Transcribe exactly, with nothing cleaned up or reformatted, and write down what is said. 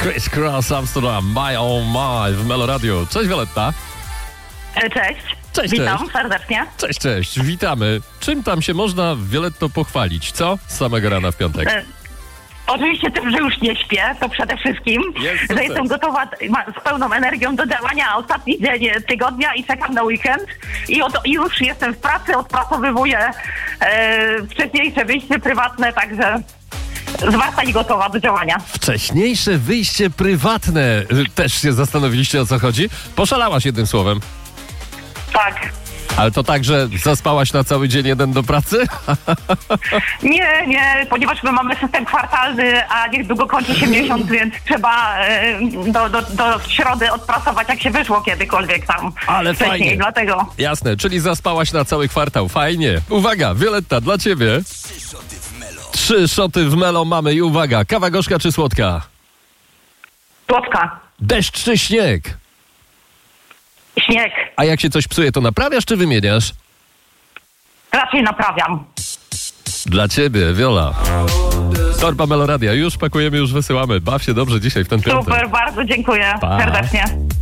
Chris Cross Amsterdam, My Oh My w Melo Radio. Cześć Violetta. Cześć. Cześć, Witam cześć. serdecznie. Cześć, cześć, witamy. Czym tam się można, Violetto, pochwalić, co? Z samego rana w piątek. E, oczywiście tym, że już nie śpię, to przede wszystkim, Jest że sukces. jestem gotowa ma, z pełną energią do działania ostatni dzień tygodnia i czekam na weekend. I od, już jestem w pracy, odpracowywuję e, wcześniejsze wyjście prywatne, także zwarta i gotowa do działania. Wcześniejsze wyjście prywatne. Y, Też się zastanowiliście, o co chodzi? Poszalałaś jednym słowem. Tak. Ale to tak, że zaspałaś na cały dzień jeden do pracy? Nie, nie, ponieważ my mamy system kwartalny, a niedługo kończy się miesiąc, więc trzeba e, do, do, do środy odpracować, jak się wyszło kiedykolwiek tam. Ale wcześniej, fajnie. dlatego. Jasne, czyli zaspałaś na cały kwartał. Fajnie. Uwaga, Violetta, dla ciebie. Trzy szoty w Melo mamy i uwaga, kawa gorzka czy słodka? Słodka. Deszcz czy śnieg? Śnieg. A jak się coś psuje, to naprawiasz czy wymieniasz? Raczej naprawiam. Dla ciebie, Viola. Torba Meloradia. Już pakujemy, już wysyłamy. Baw się dobrze dzisiaj w ten piątek. Super, bardzo dziękuję Pa. serdecznie.